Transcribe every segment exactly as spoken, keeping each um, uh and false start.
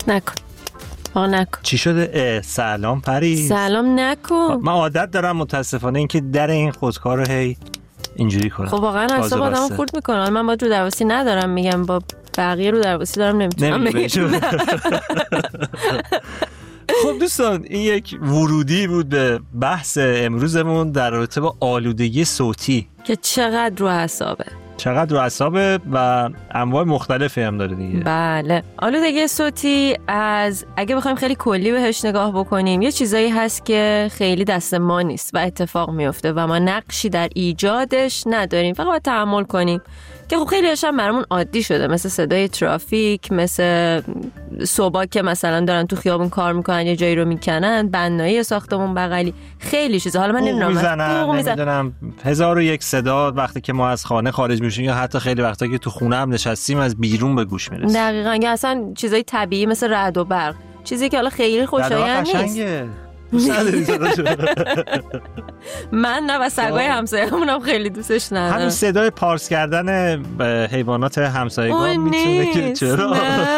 نکن آقا نکن. چی شده؟ سلام پری. سلام نکن. من عادت دارم متاسفانه اینکه در این خودکار رو هی اینجوری کنم. خب واقعا اصلا آدمو خورد میکنه. من با رو درواسی ندارم میگم، با بقیه رو درواسی دارم نمیتونم بگم. خب دوستان، این یک ورودی بود به بحث امروزمون در رابطه با آلودگی صوتی که چقدر رو اعصابه. چقدر رو اعصابه و انواع مختلفی هم داره دیگه. بله، آلودگی صوتی از اگه بخوایم خیلی کلی بهش نگاه بکنیم، یه چیزایی هست که خیلی دست ما نیست و اتفاق میفته و ما نقشی در ایجادش نداریم، فقط باید تحمل کنیم که خب خیلی هاشم برامون عادی شده، مثل صدای ترافیک، مثل صبح که مثلا دارن تو خیابون کار میکنن یه جایی رو میکنن، بنایی ساختمون بغلی، خیلی چیزا. حالا من نمیدونم نمیدونم هزار و یک صدا وقتی که ما از خانه خارج میشیم یا حتی خیلی وقتا که تو خونه هم نشستیم از بیرون به گوش میرسه. دقیقاً. یا اصلا چیزای طبیعی مثل رعد و برق، چیزی که حالا خیلی خوشایند نیست. من نه و سگای همسایه‌مونم خیلی دوستش ندارم. همین صدای پارس کردن حیوانات همسایگان میتونه که چرا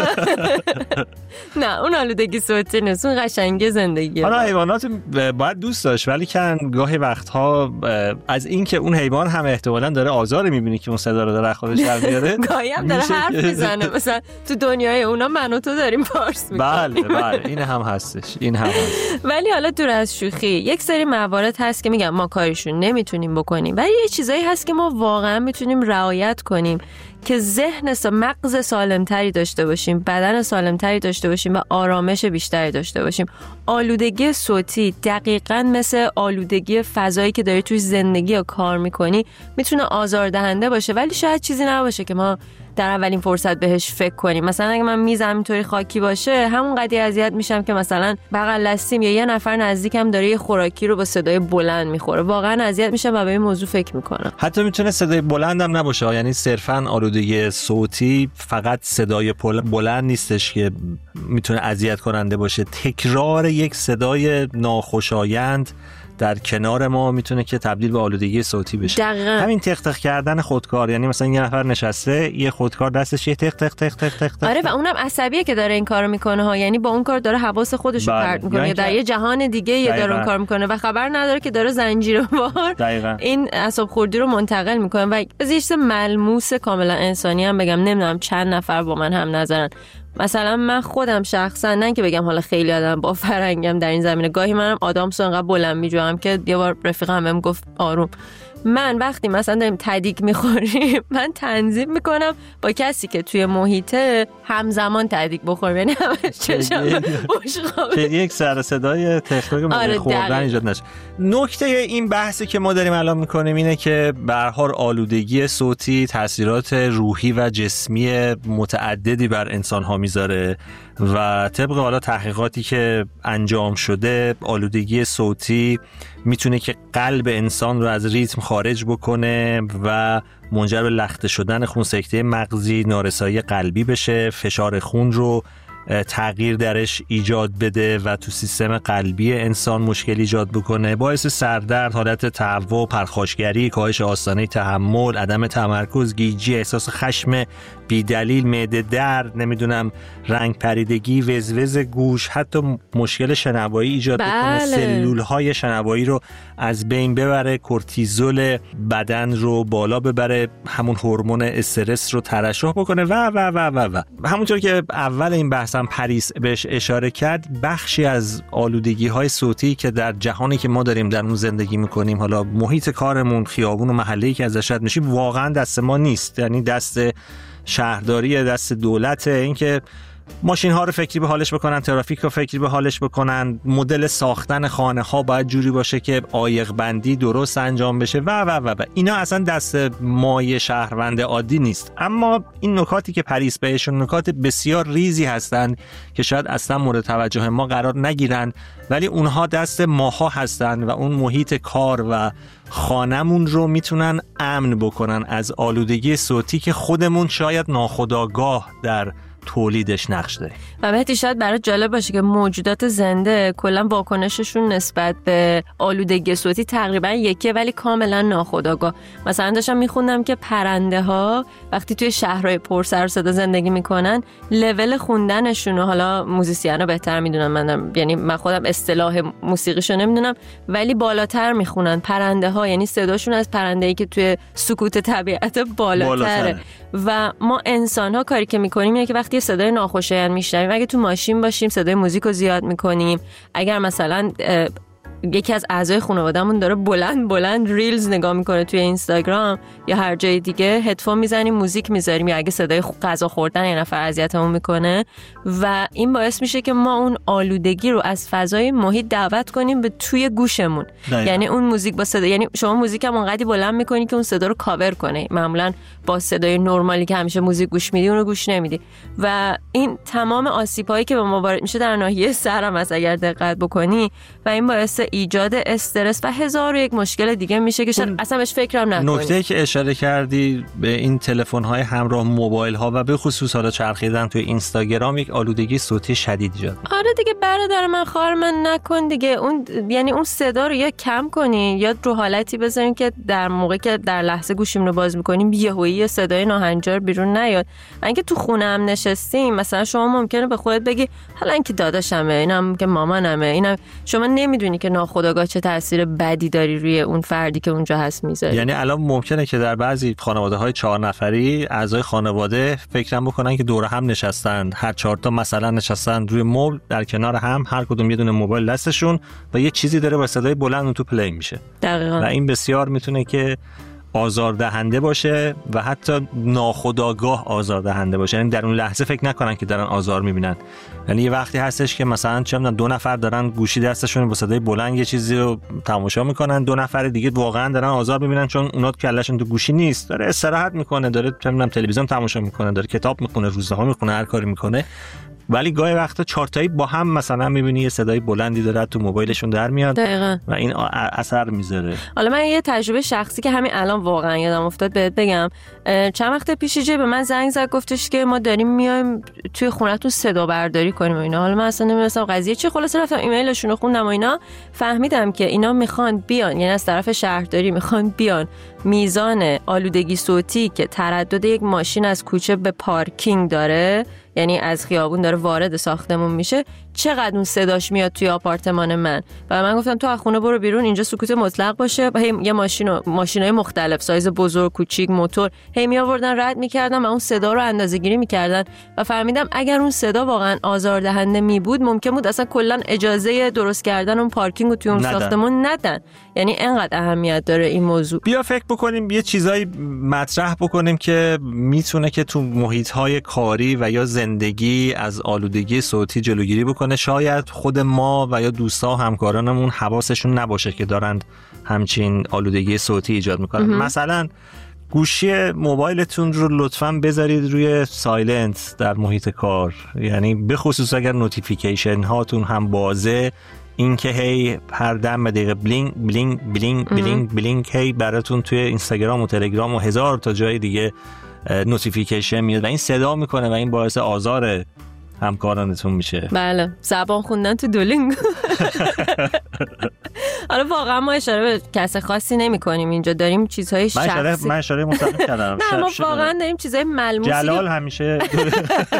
نه اون آلودگی صوتی نیست، اون قشنگی زندگیه. حالا حیوانات باید دوست داشت، ولی کن گاهی وقتها از این که اون حیوان هم احتمالاً داره آزار میبینی که اون صدا رو داره خودش در میاره، گاهی هم داره حرف میزنه. مثلا تو دنیای اونا من و تو داریم پارس میکنیم. بله بله این هم هستش، این هم هست. ولی حالا دور از شوخی، یک سری موارد هست که میگم ما کارشون نمیتونیم بکنیم، ولی یه چیزایی هست که ما واقعا میتونیم رعایت کنیم که ذهن مغز سالمتری داشته باشیم، بدن سالمتری داشته باشیم و آرامش بیشتری داشته باشیم. آلودگی صوتی دقیقاً مثل آلودگی فضایی که داری توی زندگی یا کار میکنی میتونه آزاردهنده باشه، ولی شاید چیزی نباشه که ما در اولین فرصت بهش فکر کنیم. مثلا اگه من میزم اینطوری خاکی باشه، همون قدر اذیت میشم که مثلا بغل دستیم یا یه نفر نزدیکم داره یه خوراکی رو با صدای بلند میخوره. واقعا اذیت میشم و به این موضوع فکر میکنم. حتی میتونه صدای بلند هم نباشه، یعنی صرفاً آلودگی صوتی فقط صدای بلند نیستش که میتونه اذیت کننده باشه. تکرار یک صدای ناخوشایند در کنار ما میتونه که تبدیل به آلودگی صوتی بشه. دقیقاً. همین تق تق کردن خودکار، یعنی مثلا یه نفر نشسته یه خودکار دستش یه تق تق تق تق تق. آره و اونم عصبیه که داره این کارو میکنه ها، یعنی با اون کار داره حواس خودش رو پرت میکنه، یا در یه جهان دیگه یه داره اون کار میکنه و خبر نداره که داره زنجیروار این اعصاب خوردی رو منتقل میکنه. و از یه چیز ملموس کاملا انسانی هم بگم، نمیدونم چند نفر با من هم نظرن. مثلا من خودم شخصا، نه که بگم حالا خیلی آدم با فرنگم در این زمینه، گاهی منم آدامسو انقدر بلند میجوام که یه بار رفیقم بهم گفت آروم. من وقتی مثلا داریم تدیگ میخوریم، من تنظیم میکنم با کسی که توی محیطه همزمان تدیگ بخوریم، یعنی همش چشم بشقابه، یک سر صدای تخریق موقع خوردن ایجاد نشه. نکته این بحثی که ما داریم الان میکنیم اینه که به هر حال آلودگی صوتی تاثیرات روحی و جسمی متعددی بر انسان‌ها میذاره و طبق حالا تحقیقاتی که انجام شده، آلودگی صوتی میتونه که قلب انسان رو از ریتم خارج بکنه و منجر به لخته شدن خون، سکته مغزی، نارسایی قلبی بشه، فشار خون رو تغییر درش ایجاد بده و تو سیستم قلبی انسان مشکل ایجاد بکنه، باعث سردرد، حالت تهوع، پرخاشگری، کاهش آستانه تحمل، عدم تمرکز، گیجی، احساس خشم بی‌دلیل، معده درد، نمیدونم رنگ پریدگی، وزوز گوش، حتی مشکل شنوایی ایجاد بله. بکنه، سلول‌های شنوایی رو از بین ببره، کورتیزول بدن رو بالا ببره، همون هورمون استرس رو ترشح بکنه و و و و و همونطور که اول این بحثم پریس بهش اشاره کرد، بخشی از آلودگی‌های صوتی که در جهانی که ما داریم در اون زندگی می‌کنیم، حالا محیط کارمون، خیابون و محله‌ای که ازش رد میشیم، واقعا دست ما نیست، یعنی دست شهرداری، دست دولته. اینکه ماشین ها رو فکری به حالش بکنن، ترافیک رو فکری به حالش بکنن، مدل ساختن خانه ها باید جوری باشه که عایق بندی درست انجام بشه و و و و اینا اصلا دست مایه شهروند عادی نیست. اما این نکاتی که پریس بهشون نکات بسیار ریزی هستن که شاید اصلا مورد توجه ما قرار نگیرن، ولی اونها دست ماها هستن و اون محیط کار و خانمون رو میتونن امن بکنن از آلودگی صوتی که خودمون شاید ناخودآگاه در تولیدش نقش داریم. و بهتی شاید برای جالب باشه که موجودات زنده کلا واکنششون نسبت به آلودگی صوتی تقریبا یکیه ولی کاملا ناخودآگاه. مثلا داشتم میخوندم که پرنده ها وقتی توی شهرهای پر سر و صدا زندگی میکنن لول خوندنشون، حالا موزیسینا بهتر میدونن، من یعنی من خودم اصطلاح موسیقیشو نمیدونم، ولی بالاتر میخونن پرنده ها، یعنی صداشون از پرنده‌ای که توی سکوت طبیعت بالاتره. بالاتره. و ما انسان ها کاری که میکنیم اینه که وقتی صدای ناخوشایند میشنویم، اگه تو ماشین باشیم صدای موزیک رو زیاد میکنیم، اگر مثلا یکی از اعضای خانواده‌مون داره بلند بلند ریلز نگاه میکنه توی اینستاگرام یا هر جای دیگه، هدفون میزنیم موزیک میذاریم، یا اگه صدای غذا خوردن یه نفر اذیتمون میکنه و این باعث میشه که ما اون آلودگی رو از فضای محیط دعوت کنیم به توی گوشمون. داید. یعنی اون موزیک با صدا، یعنی شما موزیک هم اونقدی بلند میکنی که اون صدا رو کاور کنه، معمولا با صدای نرمالی که همیشه موزیک گوش میدی اون رو گوش نمیدی و این تمام آسیب‌هایی که به ما وارد میشه در ناحیه سرم از اگر دقت بکنی و این باعث ایجاد استرس و هزار و یک مشکل دیگه میشه که شاید اصلا بهش فکرم نکنی. نکته که اشاره کردی به این تلفن‌های همراه موبایل ها و به خصوص حالا چرخیدن توی اینستاگرام یک آلودگی صوتی شدید ایجاد می‌کنه. آره دیگه برادر من، خواهر من، نکن دیگه اون، یعنی اون صدا رو یا کم کنی یا رو حالتی بذارین که در موقعی که در لحظه گوشیم رو باز می‌کنیم یهویی صدای ناهنجار بیرون نیاد. اینکه تو خونه هم نشستیم مثلا شما ممکنه به خودت بگی حالا اینکه داداشمه، اینم که مامانمه، اینم شما نمیدونی که ناخودآگاه چه تاثیر بدی داری روی اون فردی که اونجا هست میذاری. یعنی الان ممکنه که در بعضی خانواده‌های چهار نفری اعضای خانواده فکرم بکنن که دور هم نشستن، هر چهار تا مثلا نشستن روی مبل در کنار هم، هر کدوم یه دونه موبایل دستشون و یه چیزی داره با صدای بلند اون تو پلی میشه. دقیقاً. و این بسیار میتونه که آزاردهنده باشه و حتی ناخودآگاه آزاردهنده باشه، یعنی در اون لحظه فکر نکنن که دارن آزار میبینن. یعنی یه وقتی هستش که مثلا چه میدونم دو نفر دارن گوشی دستشون با صدای بلند یه چیزی رو تماشا میکنن، دو نفر دیگه واقعا دارن آزار میبینن چون اونا کلهشون تو گوشی نیست، داره استراحت میکنه، داره چه میدونم تلویزیون تماشا میکنه، داره کتاب میخونه، روزنامه میخونه، هر کاری میکنه، ولی گاهی وقتا چارتایی با هم مثلا میبینی یه صدای بلندی داره تو موبایلشون در میاد. دقیقاً. و این اثر میذاره. حالا من یه تجربه شخصی که همین الان واقعا یادم افتاد بهت بگم. چند وقت پیش جه به من زنگ زد گفتش که ما داریم میایم توی خونه‌تون صدا برداری کنیم و اینا. حالا من اصلا نمی‌دونستم قضیه چی، خلاص رفتم ایمیلشون رو خوندم و اینا، فهمیدم که اینا میخوان بیان، یعنی از طرف شهرداری میخوان بیان میزان آلودگی صوتی که تردد یک ماشین از کوچه به پارکینگ داره، یعنی از خیابون داره وارد ساختمون میشه، چقدر اون صداش میاد توی آپارتمان من. و من گفتم تو از خونه برو بیرون، اینجا سکوت مطلق باشه. هی یه ماشین و ماشینای مختلف سایز بزرگ، کوچیک، موتور هی می آوردن رد میکردن و اون صدا رو اندازه‌گیری میکردن و فهمیدم اگر اون صدا واقعا آزاردهنده می بود ممکن بود اصلا کلا اجازه درست کردن اون پارکینگ رو توی اون ندن. ساختمون ندن. یعنی اینقدر اهمیت داره این موضوع. بیا فکر بکنیم یه چیزایی مطرح بکنیم که میتونه که تو محیط‌های کاری و یا زندگی از آلودگی صوتی جلوگیری بکنه. شاید خود ما و یا دوستا و همکارانمون حواسشون نباشه که دارن همچین آلودگی صوتی ایجاد میکنن. مثلا گوشی موبایلتون رو لطفاً بذارید روی سایلنت در محیط کار، یعنی به خصوص اگر نوتیفیکیشن هاتون هم بازه، این که هی هر دم دقیقه بلینگ بلینگ بلینگ بلینگ بلینگ هی براتون توی اینستاگرام و تلگرام و هزار تا جای دیگه نوتیفیکیشن میاد و این صدا میکنه و این باعث آزار همکارانتون میشه. بله، زبان خوندن تو دولینگ. حالا واقعا ما اشاره به کس خاصی نمی کنیم اینجا، داریم چیزهای شخصی. من اشاره من اشاره مطلق کردم. نه ما واقعا داریم چیزهای ملموسی. جلال همیشه